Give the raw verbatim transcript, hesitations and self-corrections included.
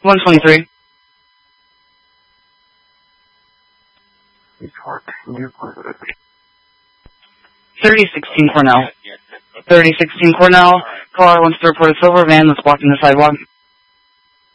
one twenty-three. thirty sixteen Cornell. thirty sixteen Cornell. Car wants to report a silver van that's blocking the sidewalk.